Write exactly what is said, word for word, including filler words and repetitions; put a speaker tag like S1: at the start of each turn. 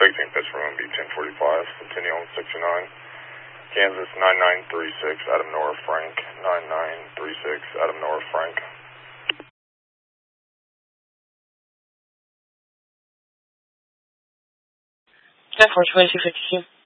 S1: Taxiing Pittsburgh on B ten forty-five, continue on sixty-nine. Kansas nine nine three six, Adam Nora Frank, nine nine three six, Adam Nora Frank.
S2: ten four twenty-six fifty-two.